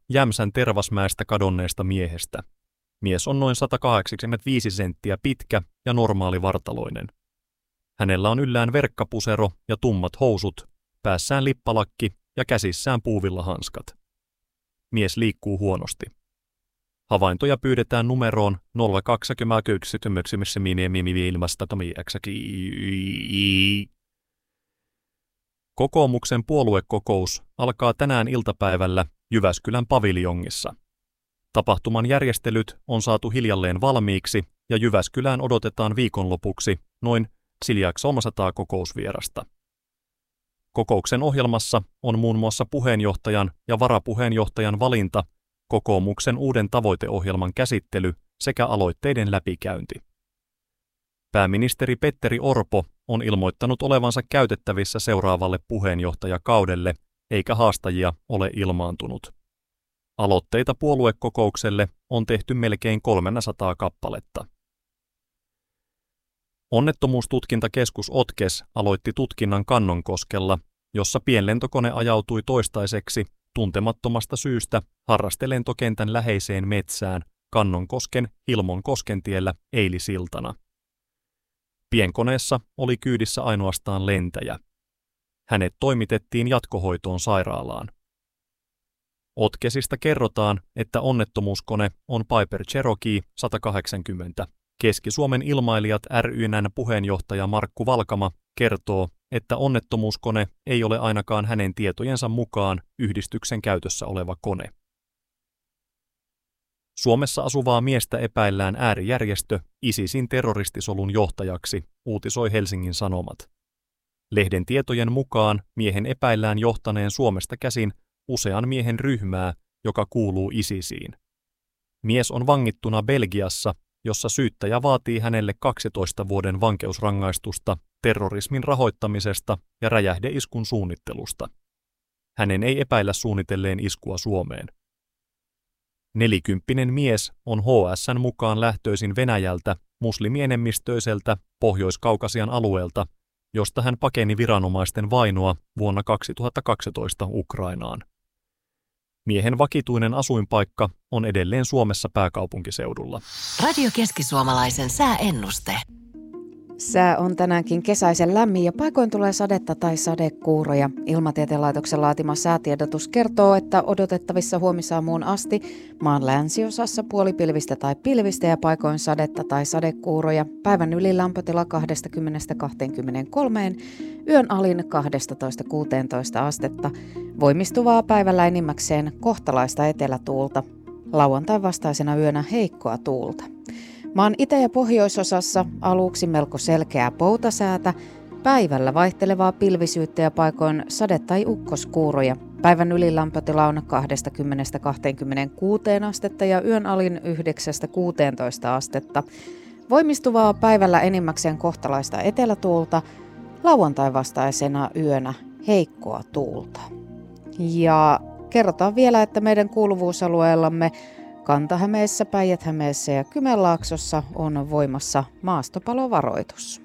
Jämsän Tervasmäestä kadonneesta miehestä. Mies on noin 185 senttiä pitkä ja normaalivartaloinen. Hänellä on yllään verkkapusero ja tummat housut, päässään lippalakki ja käsissään puuvillahanskat. Mies liikkuu huonosti. Havaintoja pyydetään numeroon 020. Kokoomuksen puoluekokous alkaa tänään iltapäivällä Jyväskylän paviljongissa. Tapahtuman järjestelyt on saatu hiljalleen valmiiksi ja Jyväskylään odotetaan viikonlopuksi noin 300 kokousvierasta. Kokouksen ohjelmassa on muun muassa puheenjohtajan ja varapuheenjohtajan valinta, kokoomuksen uuden tavoiteohjelman käsittely sekä aloitteiden läpikäynti. Pääministeri Petteri Orpo on ilmoittanut olevansa käytettävissä seuraavalle puheenjohtajakaudelle, eikä haastajia ole ilmaantunut. Aloitteita puoluekokoukselle on tehty melkein 300 kappaletta. Onnettomuustutkintakeskus OTKES aloitti tutkinnan Kannonkoskella, jossa pienlentokone ajautui toistaiseksi tuntemattomasta syystä harrastelentokentän läheiseen metsään Kannonkosken Hilmon koskentiellä eilisiltana. Pienkoneessa oli kyydissä ainoastaan lentäjä. Hänet toimitettiin jatkohoitoon sairaalaan. OTKESista kerrotaan, että onnettomuuskone on Piper Cherokee 180. Keski-Suomen ilmailijat ry:n puheenjohtaja Markku Valkama kertoo, että onnettomuuskone ei ole ainakaan hänen tietojensa mukaan yhdistyksen käytössä oleva kone. Suomessa asuvaa miestä epäillään äärijärjestö ISISin terroristisolun johtajaksi, uutisoi Helsingin Sanomat. Lehden tietojen mukaan miehen epäillään johtaneen Suomesta käsin usean miehen ryhmää, joka kuuluu ISISiin. Mies on vangittuna Belgiassa, jossa syyttäjä vaatii hänelle 12 vuoden vankeusrangaistusta terrorismin rahoittamisesta ja räjähdeiskun suunnittelusta. Hänen ei epäillä suunnitelleen iskua Suomeen. 40-vuotias mies on HS:n mukaan lähtöisin Venäjältä muslimienemmistöiseltä Pohjois-Kaukasian alueelta, josta hän pakeni viranomaisten vainoa vuonna 2012 Ukrainaan. Miehen vakituinen asuinpaikka on edelleen Suomessa pääkaupunkiseudulla. Radio Keski-Suomalaisen sääennuste. Sää on tänäänkin kesäisen lämmin ja paikoin tulee sadetta tai sadekuuroja. Ilmatieteen laitoksen laatima säätiedotus kertoo, että odotettavissa huomisaamuun asti maan länsiosassa puolipilvistä tai pilvistä ja paikoin sadetta tai sadekuuroja. Päivän ylilämpötila 20–23, yön alin 12–16 astetta. Voimistuvaa päivällä enimmäkseen kohtalaista etelätuulta. Lauantain vastaisena yönä heikkoa tuulta. Maan itä- ja pohjoisosassa aluksi melko selkeää poutasäätä, päivällä vaihtelevaa pilvisyyttä ja paikoin sade- tai ukkoskuuroja. Päivän ylilämpötila on 20–26 astetta ja yön alin 9–16 astetta. Voimistuvaa päivällä enimmäkseen kohtalaista etelätuulta, lauantain vastaisena yönä heikkoa tuulta. Ja kerrotaan vielä, että meidän kuuluvuusalueellamme Kanta-Hämeessä, Päijät-Hämeessä ja Kymenlaaksossa on voimassa maastopalovaroitus.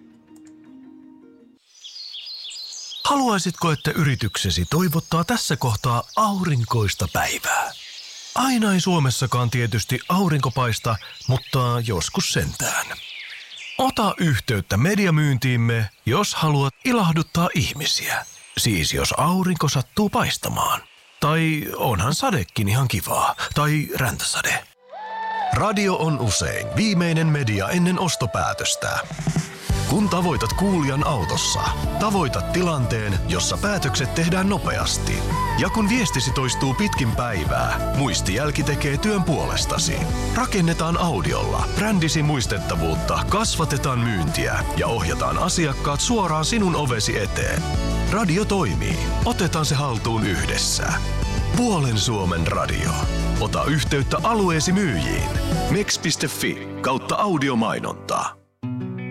Haluaisitko, että yrityksesi toivottaa tässä kohtaa aurinkoista päivää? Aina ei Suomessakaan tietysti aurinko paista, mutta joskus sentään. Ota yhteyttä mediamyyntiimme, jos haluat ilahduttaa ihmisiä. Siis jos aurinko sattuu paistamaan. Tai onhan sadekin ihan kivaa. Tai räntäsade. Radio on usein viimeinen media ennen ostopäätöstä. Kun tavoitat kuulijan autossa, tavoitat tilanteen, jossa päätökset tehdään nopeasti. Ja kun viestisi toistuu pitkin päivää, muistijälki tekee työn puolestasi. Rakennetaan audiolla brändisi muistettavuutta, kasvatetaan myyntiä ja ohjataan asiakkaat suoraan sinun ovesi eteen. Radio toimii. Otetaan se haltuun yhdessä. Puolen Suomen radio. Ota yhteyttä alueesi myyjiin. mex.fi/audiomainontaa.